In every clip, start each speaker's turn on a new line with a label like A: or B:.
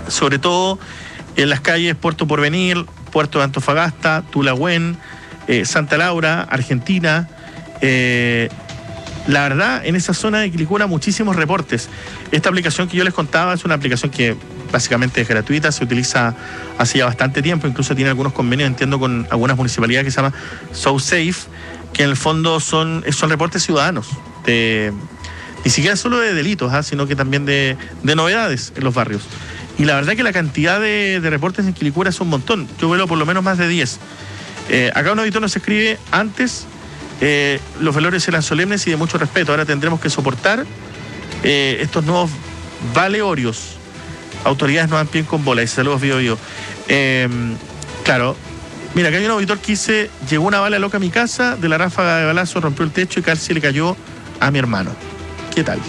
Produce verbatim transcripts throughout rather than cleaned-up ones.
A: sobre todo en las calles Puerto Porvenir, Puerto de Antofagasta, Tulahuen, eh, Santa Laura, Argentina. Eh, la verdad, en esa zona de Quilicura muchísimos reportes. Esta aplicación que yo les contaba es una aplicación que básicamente es gratuita, se utiliza hace ya bastante tiempo, incluso tiene algunos convenios, entiendo, con algunas municipalidades que se llama SoSafe, que en el fondo son, son reportes ciudadanos, de, ni siquiera solo de delitos, ¿eh? sino que también de, de novedades en los barrios. Y la verdad que la cantidad de, de reportes en Quilicura es un montón. Yo veo por lo menos más de diez. Eh, acá un auditor nos escribe: antes eh, los velorios eran solemnes y de mucho respeto. Ahora tendremos que soportar eh, estos nuevos valorios. Autoridades no dan pie con bola. Y saludos, Bio Bio. Eh, claro. Mira, acá hay un auditor que dice: llegó una bala loca a mi casa, de la ráfaga de balazo rompió el techo y casi le cayó a mi hermano. ¿Qué tal?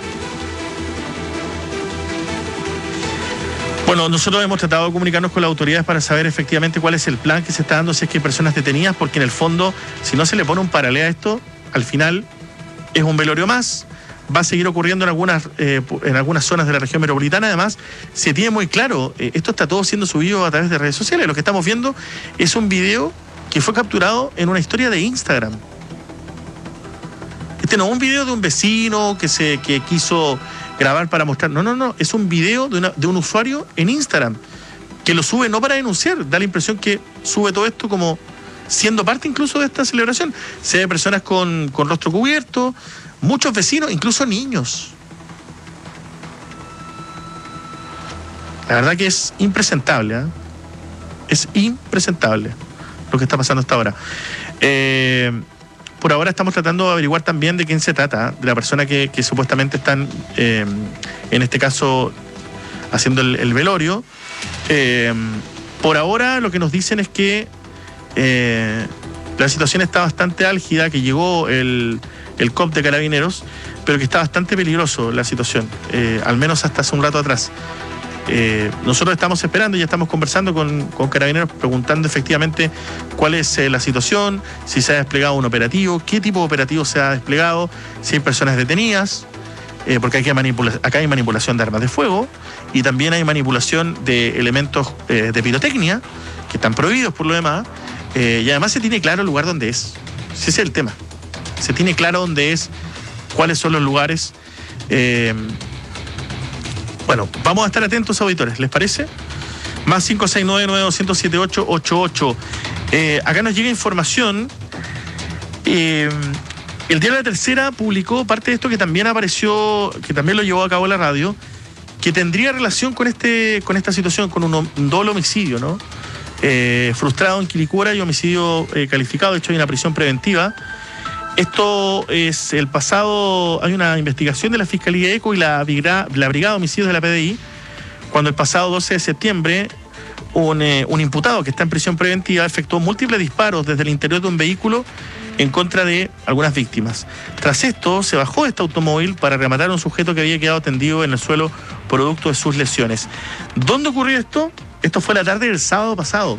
A: Bueno, nosotros hemos tratado de comunicarnos con las autoridades para saber efectivamente cuál es el plan que se está dando, si es que hay personas detenidas, porque en el fondo, si no se le pone un paralelo a esto, al final es un velorio más, va a seguir ocurriendo en algunas, eh, en algunas zonas de la región metropolitana. Además, se tiene muy claro, eh, esto está todo siendo subido a través de redes sociales. Lo que estamos viendo es un video que fue capturado en una historia de Instagram. Este no es un video de un vecino que, se, que quiso grabar para mostrar. No, no, no. Es un video de, una, de un usuario en Instagram que lo sube no para denunciar. Da la impresión que sube todo esto como siendo parte incluso de esta celebración. Se ve personas con, con rostro cubierto, muchos vecinos, incluso niños. La verdad que es impresentable, ¿eh? Es impresentable lo que está pasando hasta ahora. Eh... Por ahora estamos tratando de averiguar también de quién se trata, de la persona que, que supuestamente están, eh, en este caso, haciendo el, el velorio. Eh, por ahora lo que nos dicen es que eh, la situación está bastante álgida, que llegó el, el C O P de Carabineros, pero que está bastante peligroso la situación, eh, al menos hasta hace un rato atrás. Eh, nosotros estamos esperando y ya estamos conversando con, con Carabineros, preguntando efectivamente cuál es eh, la situación, si se ha desplegado un operativo, qué tipo de operativo se ha desplegado, si hay personas detenidas, eh, porque hay que manipula- acá hay manipulación de armas de fuego y también hay manipulación de elementos eh, de pirotecnia que están prohibidos por lo demás, eh, y además se tiene claro el lugar donde es. Ese es el tema. Se tiene claro dónde es, cuáles son los lugares. Eh, Bueno, vamos a estar atentos, auditores, ¿les parece? Más cinco seis nueve, nueve dos cero siete ocho ocho ocho. Eh, acá nos llega información. Eh, el diario La Tercera publicó parte de esto que también apareció, que también lo llevó a cabo la radio, que tendría relación con este, con esta situación, con un, un doble homicidio, ¿no? Eh, frustrado en Quilicura y homicidio eh, calificado. De hecho, hay una prisión preventiva. Esto es el pasado, hay una investigación de la Fiscalía ECO y la, la Brigada de Homicidios de la P D I, cuando el pasado doce de septiembre un, eh, un imputado que está en prisión preventiva efectuó múltiples disparos desde el interior de un vehículo en contra de algunas víctimas. Tras esto, se bajó de este automóvil para rematar a un sujeto que había quedado tendido en el suelo producto de sus lesiones. ¿Dónde ocurrió esto? Esto fue la tarde del sábado pasado.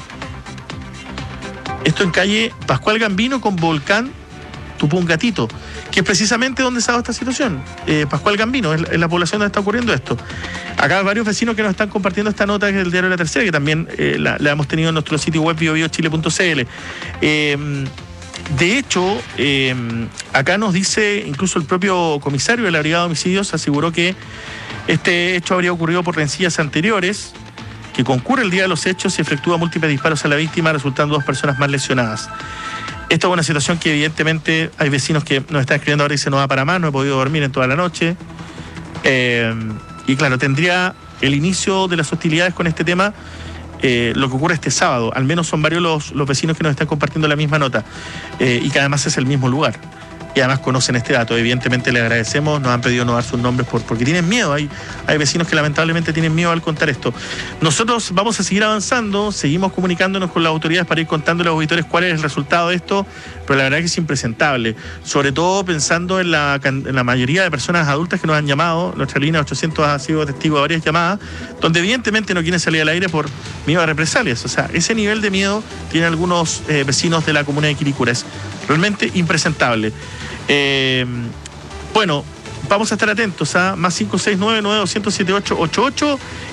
A: Esto en calle Pascual Gambino con Volcán Tupungatito, que es precisamente donde se ha dado esta situación. Eh, Pascual Gambino, es la, es la población donde está ocurriendo esto. Acá hay varios vecinos que nos están compartiendo esta nota del diario La Tercera, que también eh, la, la hemos tenido en nuestro sitio web bio bio chile punto c l. Eh, de hecho, eh, acá nos dice, incluso el propio comisario de la Brigada de Homicidios aseguró que este hecho habría ocurrido por rencillas anteriores, que concurre el día de los hechos y efectúa múltiples disparos a la víctima, resultando dos personas más lesionadas. Esto es una situación que evidentemente hay vecinos que nos están escribiendo ahora y dicen: no va para más, no he podido dormir en toda la noche. Eh, y claro, tendría el inicio de las hostilidades con este tema eh, lo que ocurre este sábado. Al menos son varios los, los vecinos que nos están compartiendo la misma nota, eh, y que además es el mismo lugar. Y además conocen este dato. Evidentemente le agradecemos, nos han pedido no dar sus nombres por, porque tienen miedo. Hay, hay vecinos que lamentablemente tienen miedo al contar esto. Nosotros vamos a seguir avanzando, seguimos comunicándonos con las autoridades para ir contando a los auditores cuál es el resultado de esto, pero la verdad que es impresentable. Sobre todo pensando en la, en la mayoría de personas adultas que nos han llamado. Nuestra línea ochocientos ha sido testigo de varias llamadas, donde evidentemente no quieren salir al aire por miedo a represalias. O sea, ese nivel de miedo tienen algunos eh, vecinos de la comuna de Quilicura. Es realmente impresentable. Eh, bueno, vamos a estar atentos a más cinco seis nueve, nueve dos cero siete ocho ocho ocho